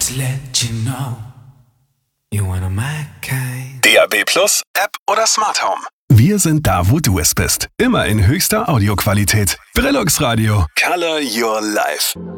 to let you know you're one of my kind. DAB+ App oder Smart Home. Wir sind da, wo du es bist. Immer in höchster Audioqualität. Brillux Radio. Color your life.